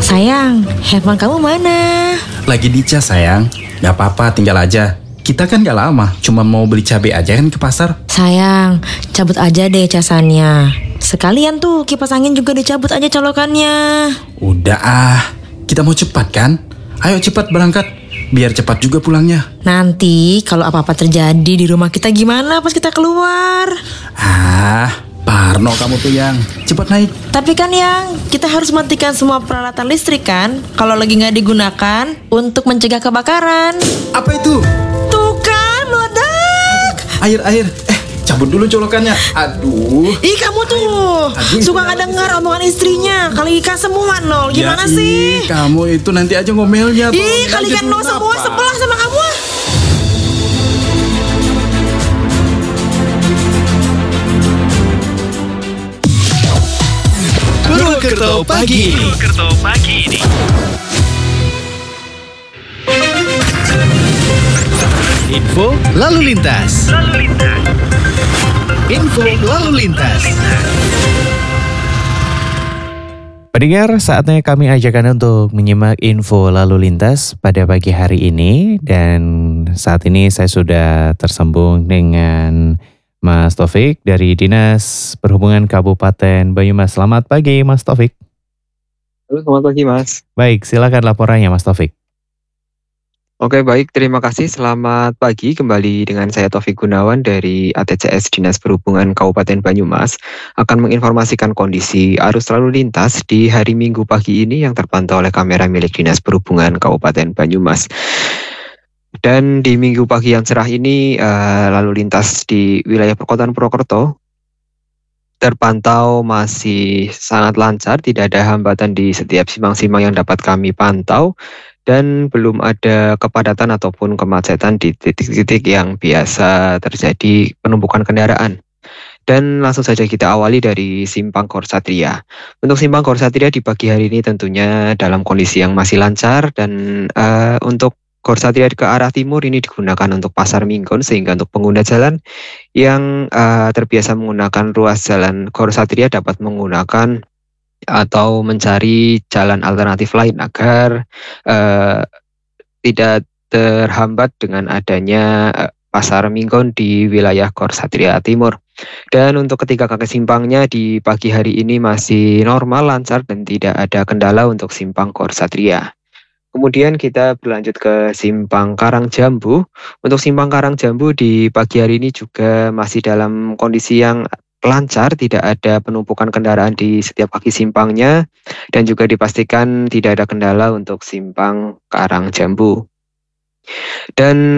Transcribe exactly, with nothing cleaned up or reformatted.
Sayang, handphone kamu mana? Lagi dicas sayang. Gak apa-apa, tinggal aja. Kita kan gak lama, cuma mau beli cabai aja kan ke pasar. Sayang, cabut aja deh casannya. Sekalian tuh kipas angin juga dicabut aja colokannya. Udah ah, kita mau cepat kan? Ayo cepat berangkat, biar cepat juga pulangnya. Nanti kalau apa-apa terjadi di rumah kita gimana pas kita keluar? Ah, Parno kamu tuh yang. Cepat naik. Tapi kan yang, kita harus matikan semua peralatan listrik kan? Kalau lagi gak digunakan untuk mencegah kebakaran. Apa itu? Tuh kan, meledak. Air, air. Eh, cabut dulu colokannya. Aduh. Ih kamu tuh, Aduh, suka gak dengar omongan istrinya. Kalikan semua nol, gimana Ya, sih? ih, kamu itu nanti aja ngomelnya. Ih, tolongin aja kalikan dulu, nol semua kenapa? sebelah sama kamu. Purwokerto pagi ini. Purwokerto pagi ini. Info lalu lintas. Lalu lintas. Info lalu lintas. Pendengar, saatnya kami ajak Anda untuk menyimak info lalu lintas pada pagi hari ini. Dan saat ini saya sudah tersambung dengan Mas Taufik dari Dinas Perhubungan Kabupaten Banyumas. Selamat pagi Mas Taufik. Halo, selamat pagi Mas. Baik, silakan laporannya Mas Taufik. Oke, baik, terima kasih. Selamat pagi, kembali dengan saya Taufik Gunawan dari A T C S Dinas Perhubungan Kabupaten Banyumas akan menginformasikan kondisi arus lalu lintas di hari Minggu pagi ini yang terpantau oleh kamera milik Dinas Perhubungan Kabupaten Banyumas. Dan di Minggu pagi yang cerah ini uh, lalu lintas di wilayah perkotaan Purwokerto terpantau masih sangat lancar, tidak ada hambatan di setiap simpang-simpang yang dapat kami pantau. Dan belum ada kepadatan ataupun kemacetan di titik-titik yang biasa terjadi penumpukan kendaraan. Dan langsung saja kita awali dari Simpang Korsatria. Untuk Simpang Korsatria di pagi hari ini tentunya dalam kondisi yang masih lancar. Dan uh, untuk Korsatria ke arah timur ini digunakan untuk Pasar Minggon, sehingga untuk pengguna jalan yang uh, terbiasa menggunakan ruas jalan Korsatria dapat menggunakan atau mencari jalan alternatif lain agar uh, tidak terhambat dengan adanya uh, Pasar Minggon di wilayah Korsatria Timur. Dan untuk ketiga kaki simpangnya di pagi hari ini masih normal, lancar, dan tidak ada kendala untuk Simpang Korsatria. Kemudian kita berlanjut ke Simpang Karangjambu. Untuk Simpang Karangjambu di pagi hari ini juga masih dalam kondisi yang lancar, tidak ada penumpukan kendaraan di setiap kaki simpangnya, dan juga dipastikan tidak ada kendala untuk Simpang Karangjambu. Dan